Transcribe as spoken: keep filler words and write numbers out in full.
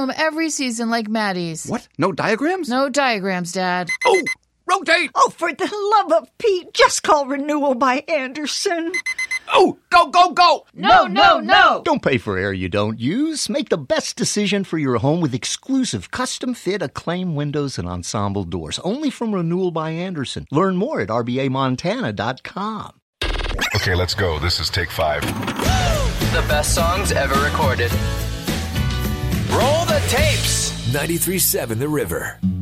room every season like Maddie's. What? No diagrams? No diagrams, Dad. Oh, rotate! Oh, for the love of Pete, just call Renewal by Andersen. Oh, go, go, go! No, no, no! Don't pay for air you don't use. Make the best decision for your home with exclusive custom-fit Acclaim windows and ensemble doors. Only from Renewal by Andersen. Learn more at R B A Montana dot com. Okay, let's go. This is take five. The best songs ever recorded. Roll the tapes. ninety-three point seven The River.